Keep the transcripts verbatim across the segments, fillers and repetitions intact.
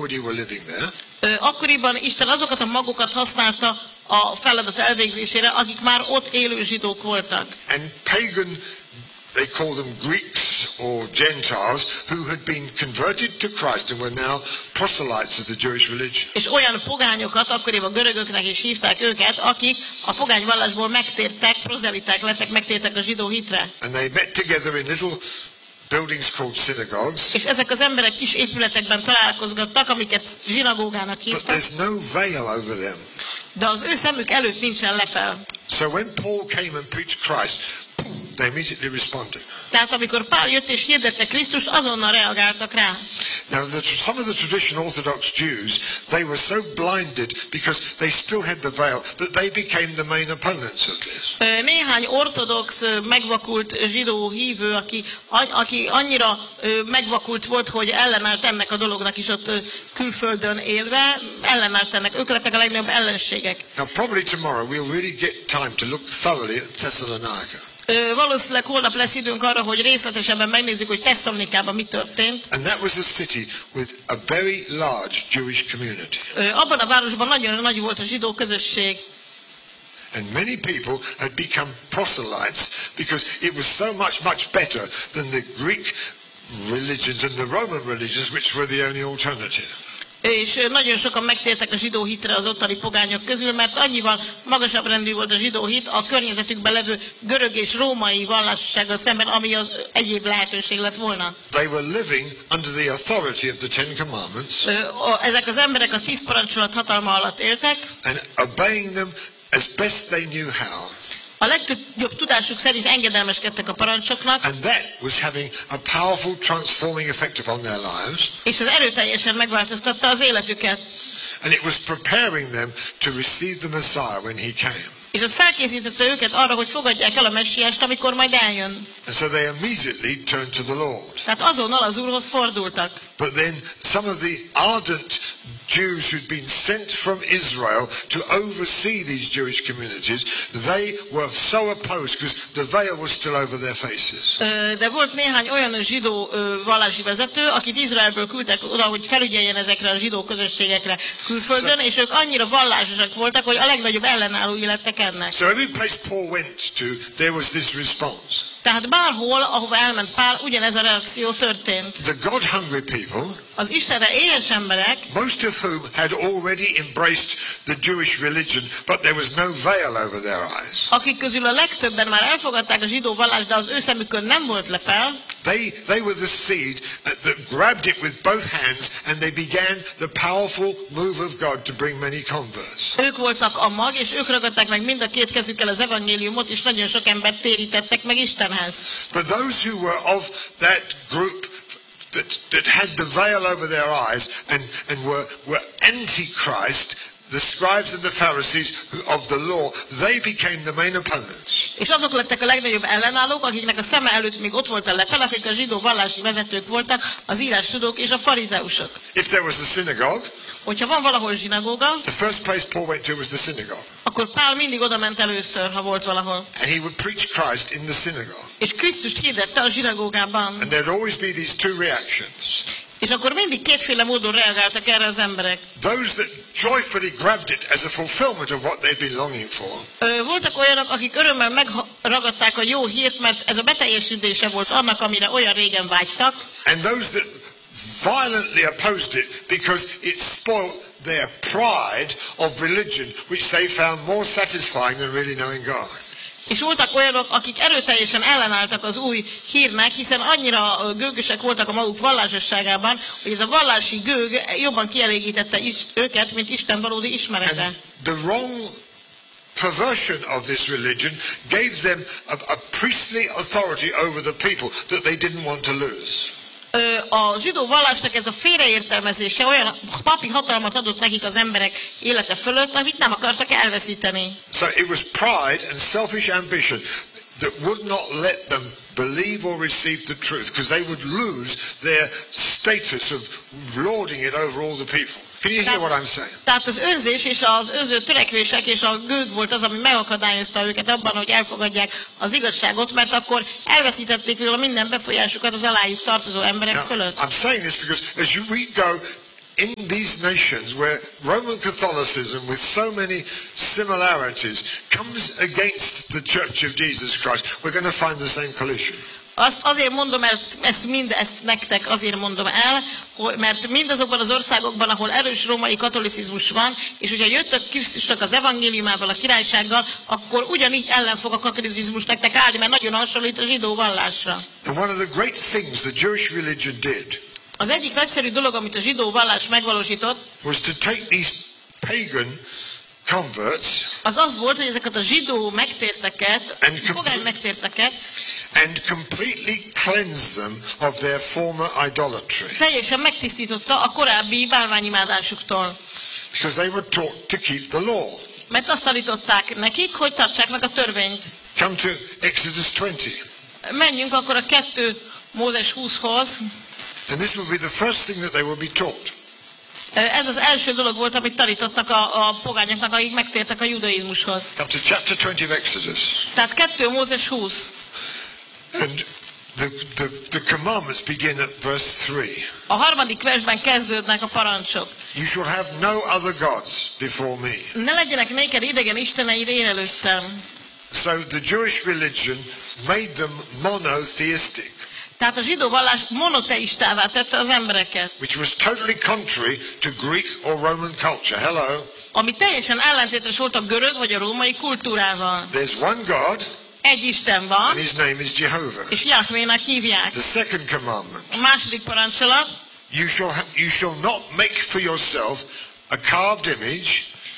already were living there. Akkoriban Isten azokat a magokat használta a feladat elvégzésére, akik már ott élő zsidók voltak. And pagan, they call them Greeks or Gentiles, who had been converted to Christ and were now proselytes of the Jewish religion. És olyan pogányokat, akkoriban görögöknek is hívták őket, akik a pogány vallásból megtértek, prozeliták lettek, megtértek a zsidó hitre. And they met together in little buildings called synagogues. És ezek az emberek kis épületekben találkozgattak, amiket zsinagógának But hívtak. there's no veil over them. De az ő szemük előtt nincsen lepel. So when Paul came and preached Christ, boom, they immediately responded. Tehát amikor Pál jött és hirdette Krisztust, azonnal reagáltak rá. Now, the, some of the traditional Orthodox Jews, they were so blinded because they still had the veil that they became the main opponents of this. Néhány ortodox megvakult zsidó hívő, aki, aki annyira megvakult volt, hogy ellenállt ennek a dolognak is ott külföldön élve, ellenállt ennek, ők lettek a legnagyobb ellenségek. Now, probably tomorrow we'll really get time to look thoroughly at Thessalonica. Valószínűleg holnap lesz időnk arra, hogy részletesebben megnézzük, hogy Tesszalonikában mi történt. And that was a city with a very large Jewish community. Abban a városban nagyon nagy volt a zsidó közösség. And many people had become proselytes because it was so much, much better than the Greek religions and the Roman religions, which were the only alternative. És nagyon sokan megtértek a zsidó hitre az ottani pogányok közül, mert annyival magasabb rendű volt a zsidó hit a környezetükben levő görög és római vallásossággal szemben, ami az egyéb lehetőség lett volna. They were living under the authority of the Ten Commandments. Ezek az emberek a tíz parancsolat hatalma alatt éltek. And obeying them as best they knew how. A legjobb tudásuk szerint engedelmeskedtek a parancsoknak. And that was having a powerful transforming effect upon their lives. És ez erőteljesen megváltoztatta az életüket. And it was preparing them to receive the Messiah when he came. És ez felkészítette őket arra, hogy fogadják el a messiást, amikor majd eljön. And so they immediately turned to the Lord. Tehát azonnal az Úrhoz fordultak. But then some of the ardent Jews who'd been sent from Israel to oversee these Jewish communities, they were so opposed because the veil was still over their faces. De volt néhány olyan zsidó vallási vezető, akit Izraelből küldtek oda, hogy felügyeljen ezekre a zsidó közösségekre külföldön, és ők annyira vallásosak voltak, hogy a legnagyobb ellenállói lettek ennek. So every place Paul went to, there was this response. Tehát bárhol, ahova elment Pál, ugyanez a reakció történt. The God-hungry people, az Istenre éhes emberek, most of whom had already embraced the Jewish religion, but there was no veil over their eyes. Akik közül a legtöbben már elfogadták a zsidó vallást, de az ő szemükön nem volt lepel. They, they were the seed that grabbed it with both hands, and they began the powerful move of God to bring many converts. Ők voltak a mag, és ők ragadták meg mind a két kezükkel az evangéliumot, és nagyon sok embert térítettek meg Istenhez. But those who were of that group that, that had the veil over their eyes and, and were, were anti-Christ, the scribes and the Pharisees of the law, they became the main opponents. És azok lettek a legnagyobb ellenállók, akiknek a szeme előtt még ott volt a lepel, akik a zsidó vallási vezetők voltak, az írástudók és a farizeusok. If there was a synagogue, hogyha van valahol zsinagóga, the first place Paul went to was the synagogue. Akkor Pál mindig oda ment először, ha volt valahol. And he would preach Christ in the synagogue. És Krisztust hirdette a zsinagógában. And there'd always be these two reactions. És akkor mindig kétféle módon reagáltak erre az emberek. Those that joyfully grabbed it as a fulfillment of what they'd been longing for. Ö, voltak olyanok, akik örömmel megragadták a jó hírt, mert ez a beteljesülése volt annak, amire olyan régen vágytak. And those that violently opposed it because it spoiled their pride of religion, which they found more satisfying than really knowing God. És voltak olyanok, akik erőteljesen ellenálltak az új hírnek, hiszen annyira gőgösek voltak a maguk vallásosságában, hogy ez a vallási gőg jobban kielégítette is őket, mint Isten valódi ismerete. And the wrong perversion of this religion gave them a, a priestly authority over the people that they didn't want to lose. A zsidó vallásnak ez a félreértelmezése olyan papi hatalmat adott nekik az emberek élete fölött, amit nem akartak elveszíteni. So it was pride and selfish ambition that would not let them believe or receive the truth, because they would lose their status of lording it over all the people. Can you hear what I'm saying? Tehát az önzés és az önző törekvések és a gőg volt az, ami megakadályozta őket abban, hogy elfogadják az igazságot, mert akkor elveszítették végül minden befolyásukat az alájuk tartozó emberek Now, fölött. I'm saying this because as you we go in these nations where Roman Catholicism, with so many similarities, comes against the Church of Jesus Christ, we're going to find the same collision. Azt azért mondom, mert ezt mind ezt nektek azért mondom el, hogy, mert mindazokban az országokban, ahol erős római katolicizmus van, és hogyha jöttök Krisztusnak az evangéliumával, a királysággal, akkor ugyanígy ellen fog a katolicizmus nektek állni, mert nagyon hasonlít a zsidó vallásra. And one of the great things the Jewish religion did Az egyik nagyszerű dolog, amit a zsidó vallás megvalósított, was to take these pagan converts az az volt, hogy ezeket a zsidó megtérteket, And com- pogány megtérteket and completely cleanse them of their former idolatry, teljesen megtisztította a korábbi bálványimádásuktól. because they were taught to keep the law. Mert azt tanították nekik, hogy tartsák meg a törvényt. Come to Exodus twenty. Menjünk akkor a kettő Mózes húszhoz. And this will be the first thing that they will be taught. Ez az első dolog volt, amit tanítottak a, a pogányoknak, akik megtértek a judaizmushoz. Come to chapter twenty of Exodus. Tehát kettő Mózes húsz. And the, the, the commandments begin at verse three. A harmadik versben kezdődnek a parancsok. You shall have no other gods before me. Ne legyenek néked idegen isteneid én előttem. So the Jewish religion made them monotheistic, Tehát a zsidó vallás monoteistává tette az embereket, which was totally contrary to Greek or Roman culture. Hello. ami teljesen ellentétes volt a görög vagy a római kultúrával. There's one God, Egy Isten and van, his name is Jehovah. és Jahvénak hívják. The second commandment, A második parancsolat, you shall, ha- you shall not make for yourself a carved image.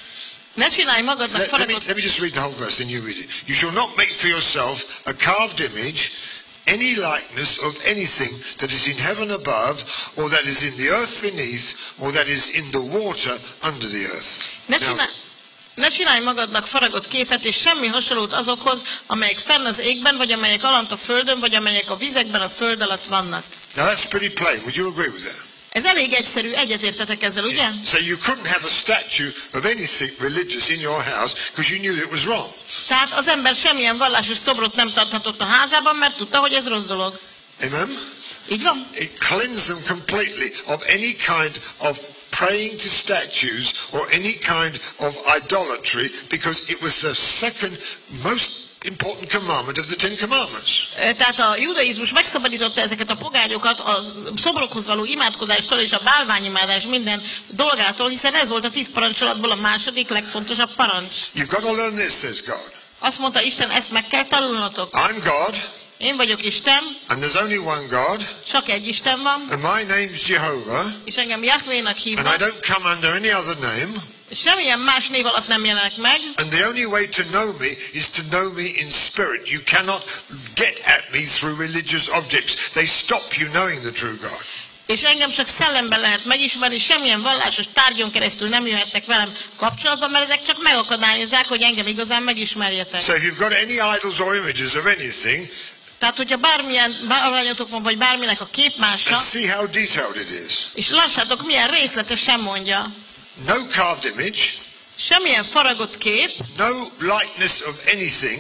ne csinálj magadnak Let, let, me, faragott. let me just read the whole verse, then you read it. You shall not make for yourself a carved image, any likeness of anything that is in heaven above, or that is in the earth beneath, or that is in the water under the earth. Ne Now, csinálj, ne csinálj magadnak faragott képet, és semmi hasonlót azokhoz, amelyek fenn az égben, vagy amelyek alant a földön, vagy amelyek a vizekben a föld alatt vannak. now that's pretty plain. Would you agree with that? Ez elég egyszerű, egyetértetek ezzel, ugye? So you couldn't have a statue of anything religious in your house because you knew it was wrong. Tehát az ember semmilyen vallásos szobrot nem tarthatott a házában, mert tudta, hogy ez rossz dolog. Amen? Így van? It cleansed them completely of any kind of praying to statues or any kind of idolatry because it was the second most important commandment of the Ten Commandments. Tehát a judaizmus megszabadította ezeket a pogányokat a szobrokhoz való imádkozástól és a bálványimádás minden dolgától, hiszen ez volt a tíz parancsolatból a második legfontosabb parancs. You've got to learn this, says God. Azt mondta Isten, ezt meg kell tanulnotok. I'm God, Én vagyok Isten, and there's only one God, csak egy Isten van, and my name's Jehovah, és engem Jahvénak and I hívnak, don't come under any other name. semmilyen más név alatt nem jelenek meg, And the only way to know me is to know me in spirit. You cannot get at me through religious objects. They stop you knowing the true God. és engem csak szellemben lehet megismerni, semmilyen vallásos tárgyon keresztül nem jöhettek velem kapcsolatba, mert ezek csak megakadályozzák, hogy engem igazán megismerjetek. So if you've got any idols or images of anything, Tehát, hogyha bármilyen bálványotok van, vagy bárminek a képmása, and see how detailed it is. és lássátok, milyen részletesen mondja, No carved image, semmilyen faragott kép, no likeness of anything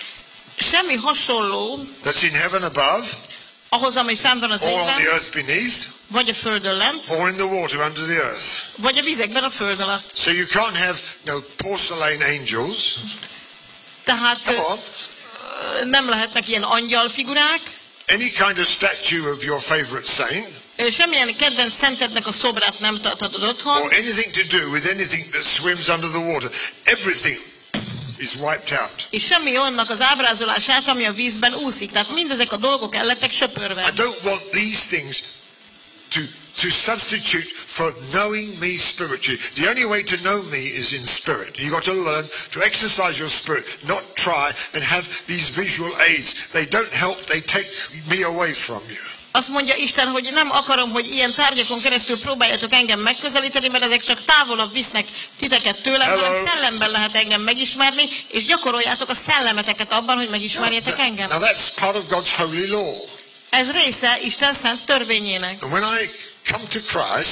semmi hasonló that's in heaven above, ahhoz, ami fenn van az or on the égben, earth beneath, vagy a földön lent, or in the water under the earth. vagy a vizekben a föld alatt. So you can't have no porcelain angels. Tehát Come on. ö, nem lehetnek ilyen angyalfigurák, Any kind of statue of your favorite saint, ö, semmilyen kedvenc szentednek a szobrát nem tarthatod otthon, or anything to do with anything that swims under the water. Everything is wiped out. és semmi olyannak az ábrázolását, ami a vízben úszik. Tehát mindezek a dolgok el lettek söpörve. I don't want these things to, to substitute for knowing me spiritually. The only way to know me is in spirit. You've got to learn to exercise your spirit, not try and have these visual aids. They don't help, they take me away from you. Azt mondja Isten, hogy nem akarom, hogy ilyen tárgyakon keresztül próbáljátok engem megközelíteni, mert ezek csak távolabb visznek titeket tőlem, Hello. hanem szellemben lehet engem megismerni, és gyakoroljátok a szellemeteket abban, hogy megismerjetek engem. Now that's part of God's holy law. Ez része Isten szent törvényének. And when I come to Christ,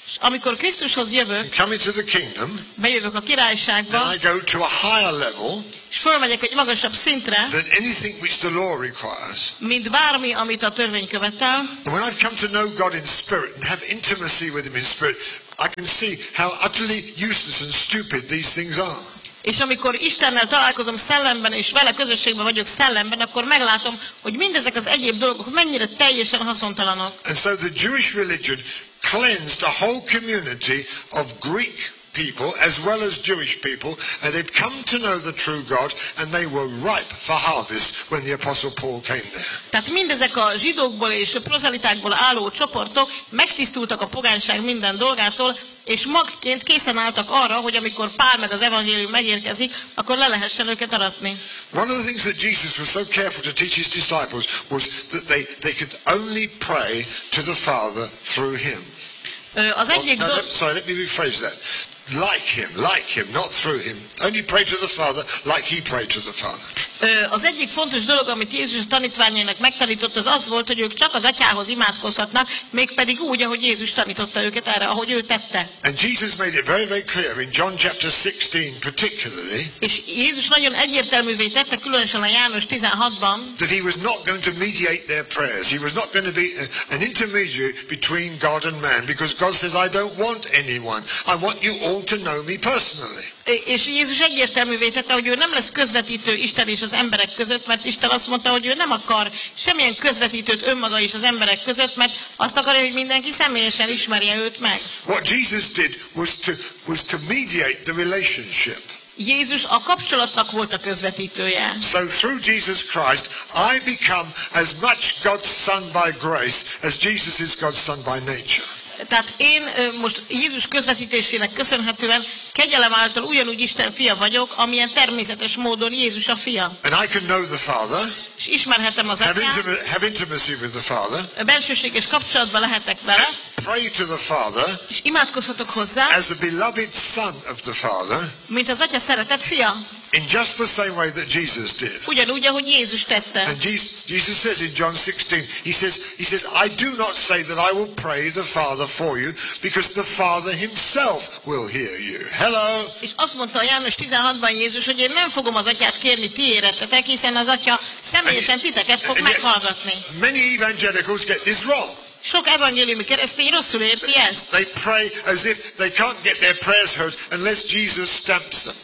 És amikor Krisztushoz jövök, and come into the kingdom, bejövök a királyságba, then I go to a higher level és fölmegyek egy magasabb szintre, than anything which the law requires. mint bármi, amit a törvény követel. And when I've come to know God in spirit and have intimacy with him in spirit, I can see how utterly useless and stupid these things are. És amikor Istennel találkozom szellemben, és vele közösségben vagyok szellemben, akkor meglátom, hogy mindezek az egyéb dolgok mennyire teljesen haszontalanok. And so the Jewish religion cleansed a whole community of Greek people as well as Jewish people, and they'd come to know the true God, and they were ripe for harvest when the Apostle Paul came there. Tehát mindezek a zsidókból és prozelitákból álló csoportok megtisztultak a pogányság minden dolgától, és magként készen álltak arra, hogy amikor Pál meg az evangélium megérkezik, akkor le lehessen őket aratni. One of the things that Jesus was so careful to teach his disciples was that they, they could only pray to the Father through him. Ö, Az egyik Oh, no, dolog... let- sorry, let me rephrase that. Like him, like him, not through him. Only pray to the Father like he prayed to the Father. Az egyik fontos dolog, amit Jézus tanítványainak megtanított, az az volt, hogy ők csak az atyához imádkozhatnak, mégpedig úgy, ahogy Jézus tanította őket erre, ahogy ő tette. And Jesus made it very, very clear in John chapter sixteen particularly És Jézus nagyon egyértelművé tette, különösen a János tizenhatban, that he was not going to mediate their prayers. He was not going to be a- an intermediary between God and man, because God says, I don't want anyone. I want you all to know me personally. és Jézus egyértelművé tette, hogy ő nem lesz közvetítő Isten és az emberek között, mert Isten azt mondta, hogy ő nem akar semmilyen közvetítőt önmaga és az emberek között, mert azt akarja, hogy mindenki személyesen ismerje őt meg. What Jesus did was to, was to mediate the relationship. Jézus a kapcsolatnak volt a közvetítője. So through Jesus Christ, I become as much God's son by grace as Jesus is God's son by nature. Tehát én ö, most Jézus közvetítésének köszönhetően kegyelem által ugyanúgy Isten fia vagyok, amilyen természetes módon Jézus a fia. And I can know the Father, És ismerhetem az have, atyát, intima- have intimacy with the Father, bensőséges kapcsolatban lehetek vele, pray to the Father és imádkozhatok hozzá, as a beloved son of the Father, mint az atya szeretett fia. in just the same way that Jesus did. Ugyanúgy, ahogy Jézus tette. And Jesus, Jesus says in John sixteen, he says, he says, I do not say that I will pray the Father for you, because the Father himself will hear you. Hello? És azt mondta a János tizenhatban Jézus, hogy én nem fogom az atyát kérni ti érettetek, hiszen az atya személyesen titeket fog And yet, meghallgatni. many evangelicals get this wrong. Sok evangéliumi keresztény rosszul érti ezt. They pray as if they can't get their prayers heard unless Jesus stamps them.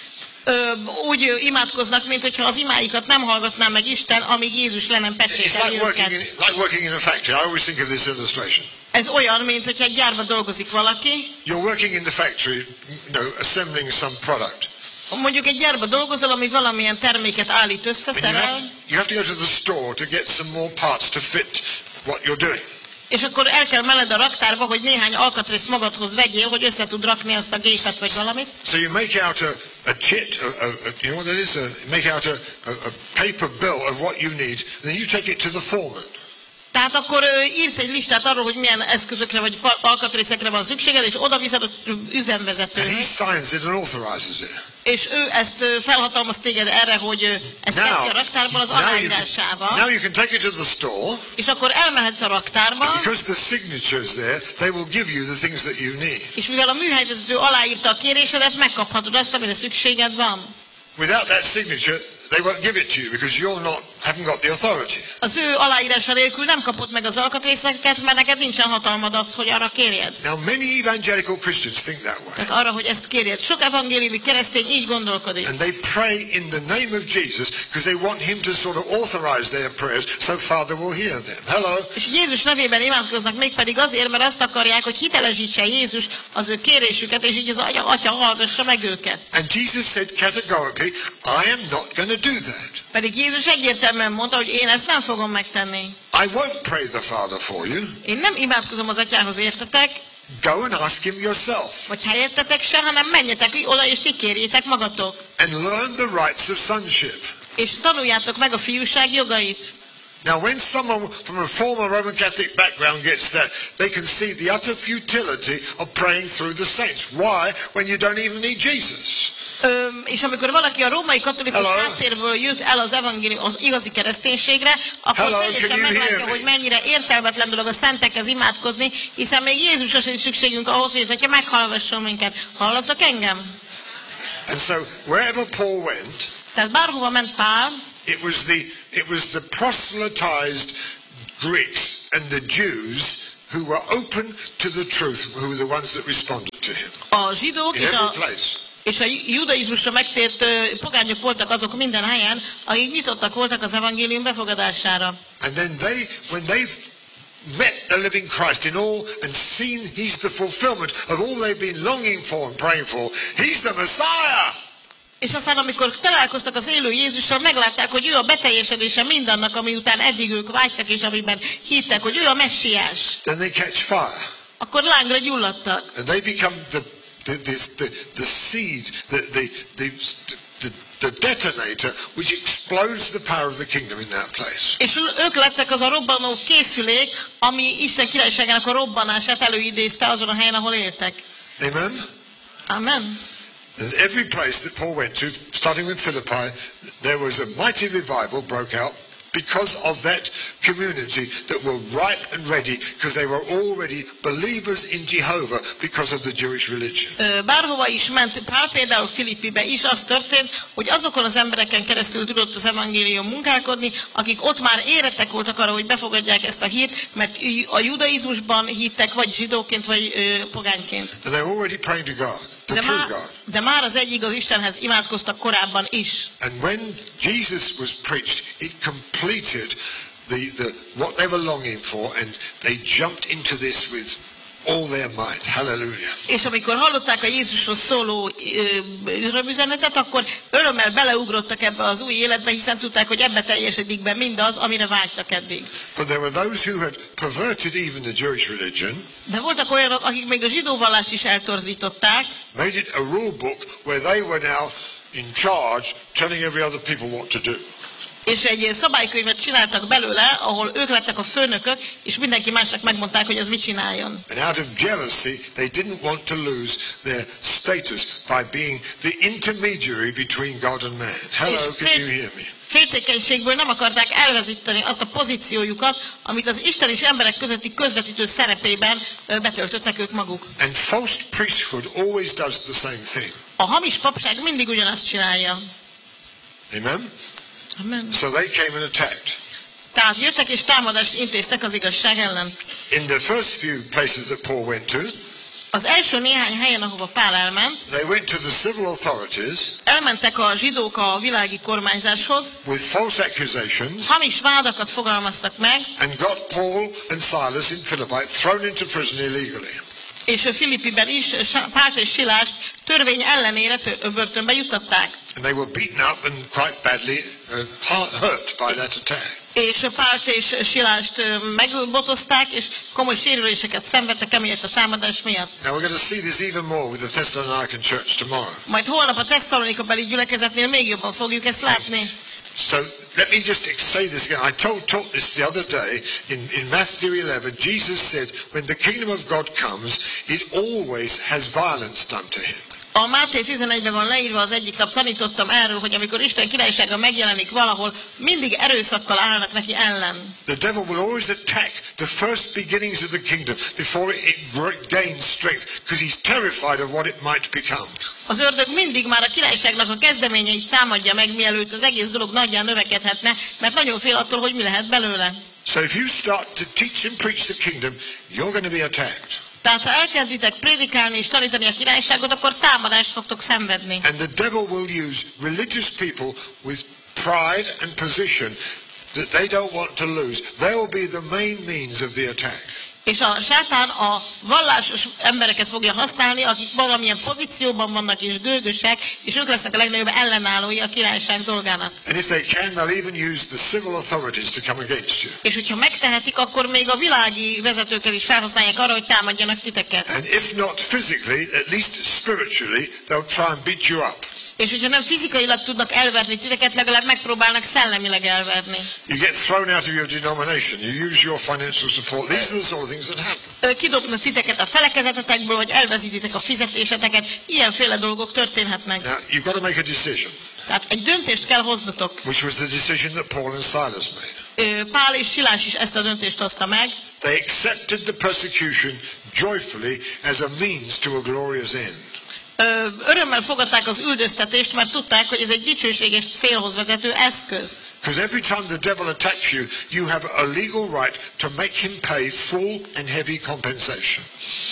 Ö, úgy ö, imádkoznak, mint hogyha az imáikat nem hallgatná meg Isten, amíg Jézus le nem It's pecsételi like working, in, őket. like working in a factory. I always think of this illustration. Ez olyan, mint hogyha egy gyárban dolgozik valaki, You're working in the factory, you know, assembling some product. mondjuk egy gyárban dolgozol, ami valamilyen terméket állít össze, And you have, szerel, you have to go to the store to get some more parts to fit what you're doing. és akkor el kell menned a raktárba, hogy néhány alkatrészt magadhoz vegyél, hogy össze tud rakni azt a gépet vagy valamit. So you make out a, a chit, a, a, a, you know what that is? A, make out a, a, a paper bill of what you need, and then you take it to the foreman. Tehát akkor ö, írsz egy listát arról, hogy milyen eszközökre vagy fa- alkatrészekre van szükséged, és oda viszed az And he üzemvezetőhöz, signs it and authorizes it. és ő ezt ö, felhatalmaz téged erre, hogy ö, ezt teszi a raktárban az now, you can, aláírásával, now you can take it to the store, és akkor elmehetsz a raktárba, because the signature's there, they will give you the things that you need. és mivel a műhelyvezető aláírta a kérésedet, megkaphatod azt, amire szükséged van. Without that signature, they won't give it to you because you're not, haven't got the authority. Az ő aláírása nélkül nem kapod meg az alkatrészeket, mert neked nincsen hatalmad az, hogy arra kérjed. Now, many evangelical Christians think that way. Tehát arra, hogy ezt kérjed. Sok evangéliumi keresztény így gondolkodik. And they pray in the name of Jesus because they want him to sort of authorize their prayers so Father will hear them. Hello? És Jézus nevében imádkoznak mégpedig azért, mert azt akarják, hogy hitelesítse Jézus az ő kérésüket, és így az atya, atya hallgassa meg őket. And Jesus said categorically, I am not going to do that. Pedig Jézus egyértelműen mondta, hogy én ezt nem fogom megtenni. I won't pray the Father for you. Én nem imádkozom az atyához értetek, Go and ask him yourself vagy helyettetek se, hanem menjetek oda, és ti kérjétek magatok. and learn the rights of sonship. És tanuljátok meg a fiúság jogait. Now, when someone from a former Roman Catholic background gets that, they can see the utter futility of praying through the saints. Why? When you don't even need Jesus. Ö, és amikor valaki a római katolikus Hello. háttérből jut el az evangélium, az igazi kereszténységre, akkor Hello, teljesen can you hear meglátja, me? hogy mennyire értelmetlen dolog a szentekhez imádkozni, hiszen még Jézusra sincs szükségünk ahhoz, hogy ez, hogyha meghallgasson minket. Hallottak engem? And so wherever Paul went, Tehát bárhova ment Pál, it was the it was the proselytized Greeks and the Jews who were open to the truth, who were the ones that responded to him. a zsidók In és every a, place. és a judaizmusra megtért ö, pogányok voltak azok minden helyen, akik nyitottak voltak az evangélium befogadására. And then they, when they've met the living Christ in all and seen he's the fulfillment of all they've been longing for and praying for, he's the Messiah. És aztán, amikor találkoztak az élő Jézussal, meglátták, hogy ő a beteljesedése mindannak, ami után eddig ők vágytak, és amiben hittek, hogy ő a messiás. Then they catch fire. Akkor lángra gyulladtak. And they become the the, this, the, the seed, the, the, the, the, the detonator which explodes the power of the kingdom in that place. És ők lettek az a robbanó készülék, ami Isten királyságának a robbanását előidézte azon a helyen, ahol éltek. Amen? Amen. And every place that Paul went to, starting with Philippi, there was a mighty revival broke out because of that community that were ripe and ready, because they were already believers in Jehovah because of the Jewish religion. Ö, Bárhova is ment, Pál például Filippibe is az történt, hogy azokon az embereken keresztül tudott az evangélium munkálkodni, akik ott már érettek voltak arra, hogy befogadják ezt a hírt, mert a judaizmusban hittek, vagy zsidóként, vagy ö, pogányként. And they were already praying to God, the De true már, God. de már az egyik az Istenhez imádkoztak korábban is. And when Jesus was preached, it completed the, the what they were longing for, and they jumped into this with all their might. Hallelujah. És amikor hallották a Jézusról szóló örömüzenetet, akkor örömmel beleugrottak ebbe az új életbe, hiszen tudták, hogy ebbe teljesedik be mindaz, amire vágytak eddig. But there were those who had perverted even the Jewish religion, De voltak olyanok, akik még a zsidó vallást is eltorzították, made it a rule book where they were now in charge, telling every other people what to do. és egy szabálykönyvet csináltak belőle, ahol ők lettek a főnökök, és mindenki másnak megmondták, hogy az mit csináljon. And out of jealousy, they didn't want to lose their status by being the intermediary between God and man. Hello, És can you hear me? féltékenységből nem akarták elvezíteni azt a pozíciójukat, amit az Isten és emberek közötti közvetítő szerepében ö, betöltöttek ők maguk. And false priesthood always does the same thing. A hamis papság mindig ugyanazt csinálja. Amen? Amen. So they came and attacked. Tehát jöttek és támadást intéztek az igazság ellen. In the first few places that Paul went to, Az első néhány helyen, ahova Pál elment, they went to the civil authorities elmentek a zsidók a világi kormányzáshoz, with false accusations hamis vádakat fogalmaztak meg, and got Paul and Silas in Philippi thrown into prison illegally. és Filippiben is Pált és Silást törvény ellenére tör- börtönbe juttatták. And they were beaten up and quite badly uh, hurt by that attack. És Pált és Silást ö, megbotozták, és komoly sérüléseket szenvedtek emiatt a támadás miatt. Now we're going to see this even more with the Thessalonican church tomorrow. Majd holnap a Tesszalonika beli gyülekezetnél még jobban fogjuk ezt látni. So let me just say this again. I told taught this the other day in, in Matthew eleven. Jesus said, when the kingdom of God comes, it always has violence done to him. A Máté tizenegyben van leírva, az egyik nap tanítottam erről, hogy amikor Isten királysága megjelenik valahol, mindig erőszakkal állnak neki ellen. The devil will always attack the first beginnings of the kingdom before it gains strength, because he's terrified of what it might become. Az ördög mindig már a királyságnak a kezdeményeit támadja meg, mielőtt az egész dolog nagyján növekedhetne, mert nagyon fél attól, hogy mi lehet belőle. So if you start to teach and preach the kingdom, you're going to be attacked. Tehát ha elkezditek prédikálni és tanítani a királyságot, akkor támadást fogtok szenvedni. And the devil will use religious people with pride and position that they don't want to lose. They will be the main means of the attack. És a sátán a vallásos embereket fogja használni, akik valamilyen pozícióban vannak és gőgösek, és ők lesznek a legnagyobb ellenállói a királyság dolgának. And if they can, they'll even use the civil authorities to come against you. És hogyha megtehetik, akkor még a világi vezetőket is felhasználják arra, hogy támadjanak titeket. And if not physically, at least spiritually, they'll try and beat you up. És hogyha nem fizikailag tudnak elverni titeket, legalább megpróbálnak szellemileg elverni. You get thrown out of your denomination. You use your financial support. These are the sort of things that happen. kidobnak titeket a felekezetetekből, vagy elveszítitek a fizetéseteket. Ilyenféle dolgok történhetnek. Now, you've got to make a decision. Tehát egy döntést kell hoznotok. Which was the decision that Paul and Silas made. Pál és Silás is ezt a döntést hozta meg. They accepted the persecution joyfully as a means to a glorious end. Örömmel fogadták az üldöztetést, mert tudták, hogy ez egy dicsőséges célhoz vezető eszköz. Because every time the devil attacks you, you have a legal right to make him pay full and heavy compensation.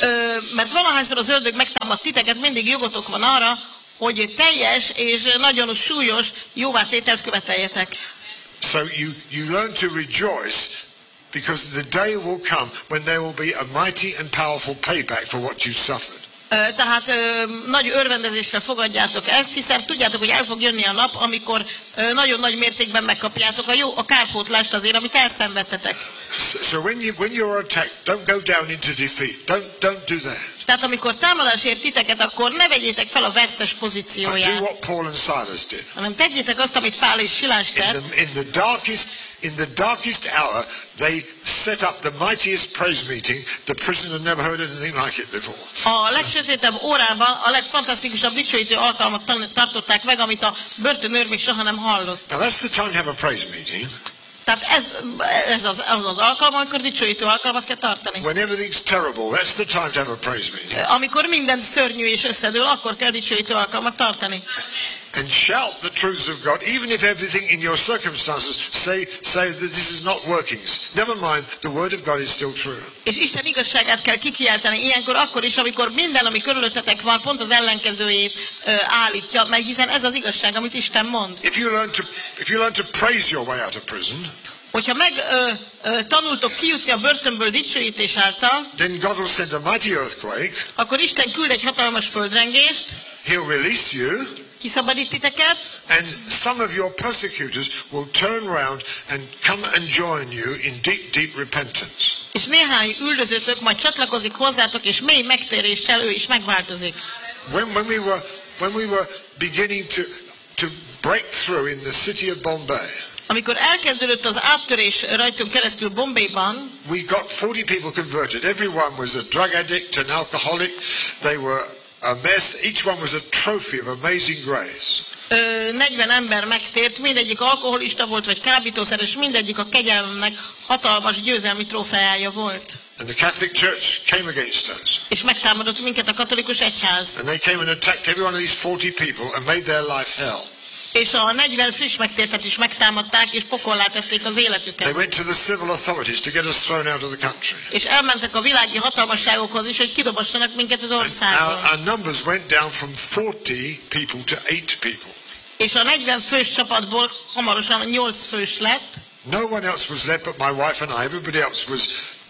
Mert valahányszor az ördög megtámad titeket, mindig jogotok van arra, hogy teljes és nagyon súlyos jóvátételt követeljetek. So you, you learn to rejoice because the day will come when there will be a mighty and powerful payback for what you've suffered. Tehát ö, nagy örvendezéssel fogadjátok ezt, hiszen tudjátok, hogy el fog jönni a nap, amikor ö, nagyon nagy mértékben megkapjátok a jó a kárpótlást azért, amit elszenvedtetek. So, so when you when you're attacked, don't go down into defeat. Don't don't do that. Tehát amikor támadás ért titeket, akkor ne vegyétek fel a vesztes pozícióját. Do what Paul and Silas did. Hanem tegyétek azt, amit Pál és Silás tett. In the, in the darkest In the darkest hour, they set up the mightiest praise meeting. The prison had never heard anything like it before. A legsötétebb órában a legfantasztikusabb dicsőítő alkalmat tartották meg, amit a börtönőr még soha nem hallott. Now that's the time to have a praise meeting. Tehát ez, ez az, az az alkalom, amikor dicsőítő alkalmat kell tartani. When everything's terrible, that's the time to have a praise meeting. Amikor minden szörnyű és összedől, akkor kell dicsőítő alkalmat tartani. And shout the truths of God, even if everything in your circumstances say say that this is not working. Never mind, the word of God is still true. És Isten igazságát kell kikiáltani ilyenkor, akkor is, amikor minden, ami körülöttetek van, pont az ellenkezőjét uh, állítja, mert hiszen ez az igazság, amit Isten mond. If you learn to if you learn to praise your way out of prison, hogyha meg uh, uh, tanultok kijutni a börtönből dicsőítés által, then God will send a mighty earthquake. Akkor Isten küld egy hatalmas földrengést. He'll release you. Kiszabadít titeket. And some of your persecutors will turn around and come and join you in deep, deep repentance. És néhány üldözőtök majd csatlakozik hozzátok, és mély megtéréssel ő is megváltozik. When, when we were when we were beginning to to break through in the city of Bombay, amikor elkezdődött az áttörés rajtunk keresztül Bombayban, we got forty people converted. Everyone was a drug addict, an alcoholic. They were a mess. Each one was a trophy of amazing grace. negyven ember megtért, mindegyik alkoholista volt, vagy kábítószeres, mindegyik a kegyelmnek hatalmas győzelmi trófeája volt. And the Catholic Church came against us. És megtámadott minket a katolikus egyház. And they came and attacked every one of these forty people and made their life hell. És a negyven friss megtértet is megtámadták, és pokollá tették az életüket. They went to the civil authorities to get us thrown out of the country. És elmentek a világi hatalmasságokhoz is, hogy kidobassanak minket az országból. Our, our numbers went down from forty people to eight people. És a negyven fős csapatból hamarosan nyolc fős lett. No one else was left but my wife and I. Everybody else was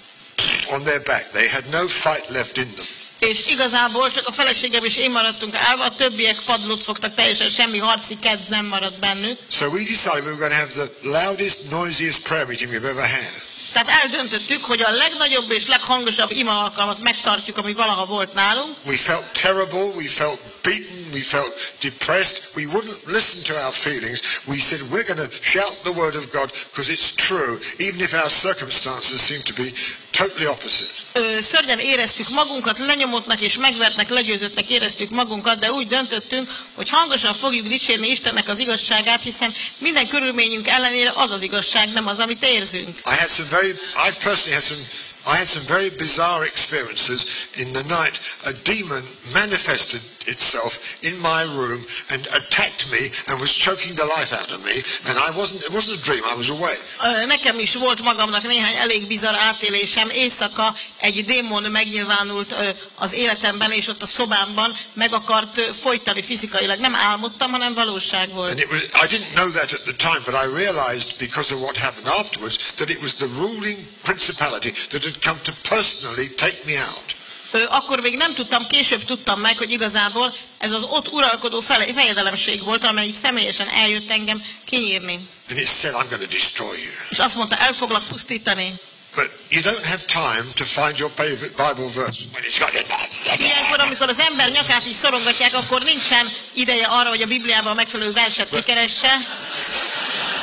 on their back. They had no fight left in them. És igazából csak a feleségem és én maradtunk állva, a többiek padlót fogtak, teljesen semmi harci kedv nem maradt bennük. So we decided we were going to have the loudest, noisiest prayer meeting we've ever had. Tehát eldöntöttük, hogy a legnagyobb és leghangosabb ima alkalmat megtartjuk, ami valaha volt nálunk. We felt terrible, we felt beaten, we felt depressed. We wouldn't listen to our feelings. We said we're going to shout the word of God because it's true, even if our circumstances seem to be totally opposite. Ö, szörnyen éreztük magunkat, lenyomottnak és megvertnek, legyőzöttnek éreztük magunkat, de úgy döntöttünk, hogy hangosan fogjuk dicsérni Istennek az igazságát, hiszen minden körülményünk ellenére az az igazság, nem az, amit érzünk. I had some very, I personally had some I had some very bizarre experiences in the night. A demon manifested itself in my room and attacked me and was choking the life out of me, and I wasn't, it wasn't a dream, I was awake. Nekem is volt magamnak néhány elég bizarr átélésem. Éjszaka egy démon megnyilvánult az életemben, és ott a szobámban meg akart folytani fizikailag. Nem álmodtam, hanem valóság volt. And it was, I didn't know that at the time, but I realized because of what happened afterwards that it was the ruling principality that had come to personally take me out. Akkor még nem tudtam, később tudtam meg, hogy igazából ez az ott uralkodó fejedelemség volt, amely személyesen eljött engem kinyírni. And it said, I'm going to destroy you. És azt mondta, el foglak pusztítani. But you don't have time to find your Bible verse when it's got it. Ilyenkor, amikor az ember nyakát is szorongatják, akkor nincsen ideje arra, hogy a Bibliában megfelelő verset kikeresse. But, but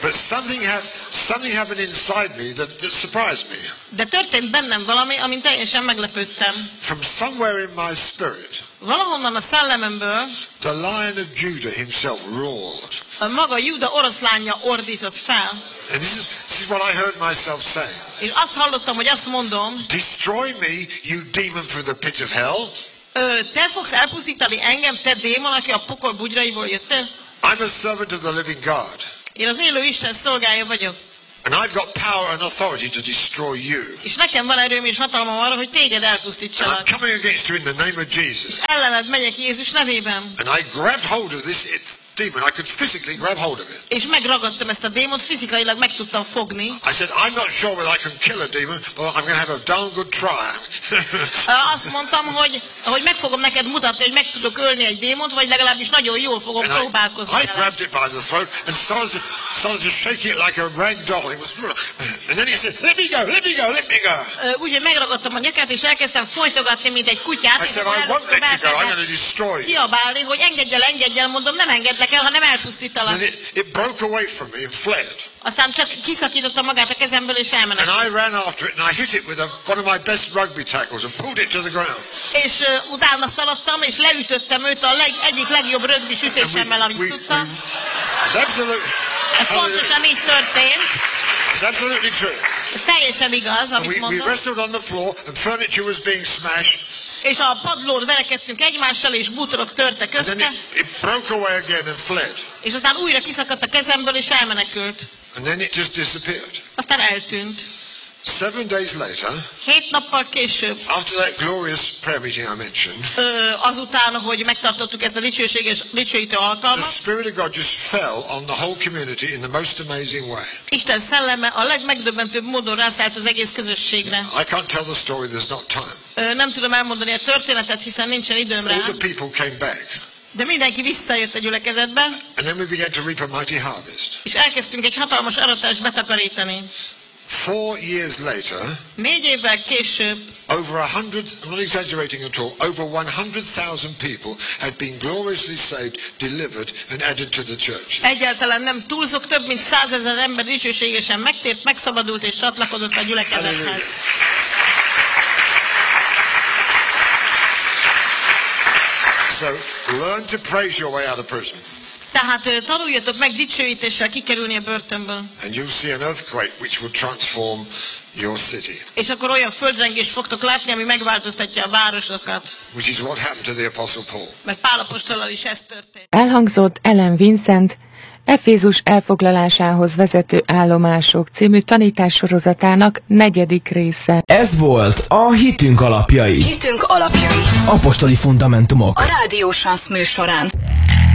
But something, hap, something happened inside me that, that surprised me. De történt bennem valami, amin teljesen meglepődtem. From somewhere in my spirit, Valahonnan a szellememből the Lion of Judah himself roared. a maga Júda oroszlánja ordított fel. And this is, this is what I heard myself say. És azt hallottam, hogy azt mondom, Destroy me, you demon from the pit of hell. Ö, te fogsz elpusztítani engem, te démon, aki a pokol bugyraiból jöttél? I'm a servant of the living God. Én az élő Isten szolgája vagyok. And I've got power and authority to destroy you. És nekem van erőm és hatalmam arra, hogy téged And elpusztítsalak. I'm coming against you in the name of Jesus. És ellened megyek Jézus nevében. And I grabbed hold of this demon. I could physically grab hold of it. És megragadtam ezt a démont, fizikailag meg tudtam fogni. I said, I'm not sure whether I can kill a demon, but I'm going to have a darn good try. Azt mondtam, hogy, hogy meg fogom neked mutatni, hogy meg tudok ölni egy démont, vagy legalábbis nagyon jól fogom And próbálkozni. I, I grabbed it by the throat and started to, started to shake it like a rag doll. It was, and then he said, let me go, let me go, let me go. Úgyhogy megragadtam a nyakát, és elkezdtem folytogatni, mint egy kutyát. I said, I won't let you go, I'm going to destroy you. Kiabálni, hogy engedj el, engedj el, mondom, nem engedlek el, hanem elpusztítalak. And it, it broke away from me and fled. Aztán csak kiszakította magát a kezemből, és elmenekült. And I ran after it and I hit it with a, one of my best rugby tackles and pulled it to the ground. És uh, utána szaladtam, és leütöttem őt a leg, egyik legjobb rögbi ütésemmel, amit we, tudtam. we, it's absolutely, Ez pontosan így történt. it's absolutely true. Ez teljesen igaz, And amit we, we mondom. wrestled on the floor and furniture was being smashed. És a padlón verekedtünk egymással, és bútorok törtek And then össze. it, it broke away again and fled. És aztán újra kiszakadt a kezemből, és elmenekült. And then it just disappeared. Aztán eltűnt. Seven days later, Hét nappal később, after that glorious prayer meeting I mentioned, ö, azután, hogy megtartottuk ezt a dicsőséges, dicsőítő the alkalmat, Spirit of God just fell on the whole community in the most amazing way. Isten szelleme a legmegdöbbentőbb módon rászállt az egész közösségre. I can't tell the story, there's not time. Ö, nem tudom elmondani a történetet, hiszen nincsen időm rá, All the people came back. de mindenki visszajött a gyülekezetbe, And then we began to reap a mighty harvest. és elkezdtünk egy hatalmas aratást betakarítani. Four years later, Négy évvel később over a hundred, I'm not exaggerating at all, over one hundred thousand people had been gloriously saved, delivered and added to the church. egyáltalán nem túlzok, több mint százezer ember dicsőségesen megtért, megszabadult és csatlakozott a gyülekezethez. So learn to praise your way out of prison. Tehát ö, tanuljatok meg dicsőítéssel kikerülni a börtönből. And you'll see an earthquake which will transform your city. És akkor olyan földrengést fogtok látni, ami megváltoztatja a városokat. Which is what happened to the Apostle Paul. Mert Pál apostolal is ez történt. Elhangzott Ellen Vincent Efézus elfoglalásához vezető állomások című tanítássorozatának negyedik része. Ez volt a Hitünk alapjai. Hitünk alapjai. Apostoli fundamentumok. A Rádió Sansz műsorán.